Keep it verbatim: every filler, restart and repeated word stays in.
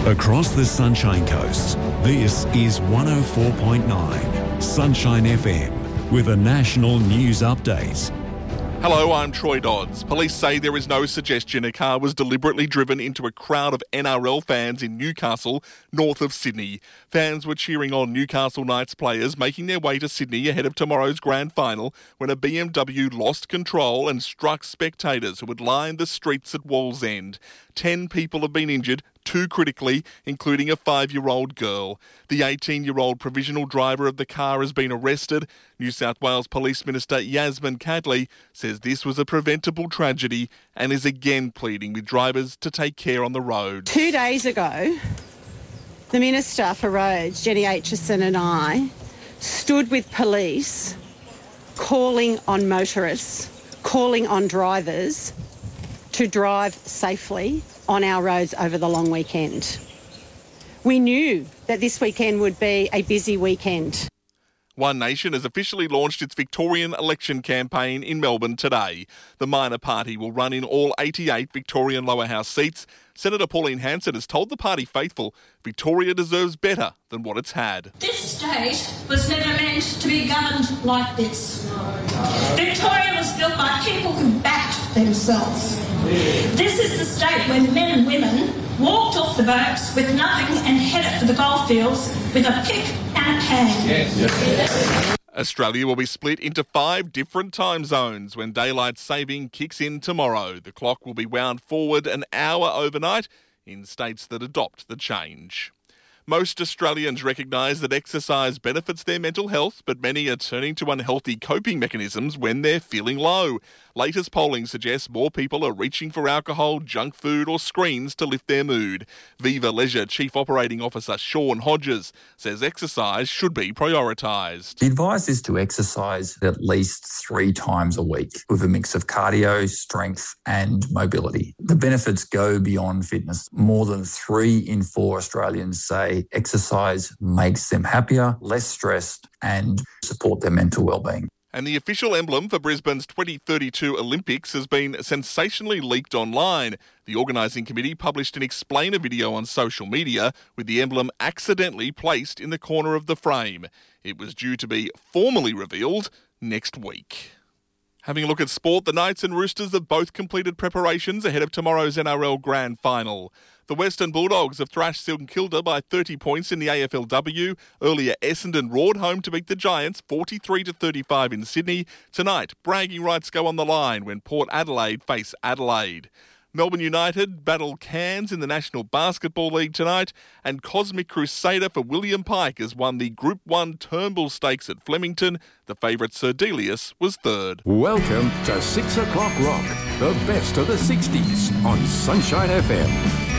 Across the Sunshine Coast, this is one oh four point nine Sunshine F M with a national news update. Hello, I'm Troy Dodds. Police say there is no suggestion a car was deliberately driven into a crowd of N R L fans in Newcastle, north of Sydney. Fans were cheering on Newcastle Knights players making their way to Sydney ahead of tomorrow's grand final when a B M W lost control and struck spectators who had lined the streets at Wallsend. Ten people have been injured, two critically, including a five-year-old girl. The eighteen-year-old provisional driver of the car has been arrested. New South Wales Police Minister Yasmin Cadley says this was a preventable tragedy and is again pleading with drivers to take care on the road. Two days ago, the Minister for Roads, Jenny Aitchison, and I stood with police calling on motorists, calling on drivers to drive safely on our roads over the long weekend. We knew that this weekend would be a busy weekend. One Nation has officially launched its Victorian election campaign in Melbourne today. The minor party will run in all eighty-eight Victorian lower house seats. Senator Pauline Hanson has told the party faithful Victoria deserves better than what it's had. This state was never meant to be governed like this. Victoria was built by people who backed themselves. This is the state where men and women walked off the boats with nothing and headed for the goldfields with a pick and a can. Yes. Yes. Australia will be split into five different time zones when daylight saving kicks in tomorrow. The clock will be wound forward an hour overnight in states that adopt the change. Most Australians recognise that exercise benefits their mental health, but many are turning to unhealthy coping mechanisms when they're feeling low. Latest polling suggests more people are reaching for alcohol, junk food or screens to lift their mood. Viva Leisure Chief Operating Officer Sean Hodges says exercise should be prioritised. The advice is to exercise at least three times a week with a mix of cardio, strength and mobility. The benefits go beyond fitness. More than three in four Australians say exercise makes them happier, less stressed and support their mental well-being. And the official emblem for Brisbane's twenty thirty-two Olympics has been sensationally leaked online. The organising committee published an explainer video on social media with the emblem accidentally placed in the corner of the frame. It was due to be formally revealed next week. Having a look at sport, the Knights and Roosters have both completed preparations ahead of tomorrow's N R L Grand Final. The Western Bulldogs have thrashed St Kilda by thirty points in the A F L W. Earlier, Essendon roared home to beat the Giants forty-three to thirty-five in Sydney. Tonight, bragging rights go on the line when Port Adelaide face Adelaide. Melbourne United battle Cairns in the National Basketball League tonight, and Cosmic Crusader for William Pike has won the Group one Turnbull Stakes at Flemington. The favourite Sir Delius was third. Welcome to six o'clock Rock, the best of the sixties on Sunshine F M.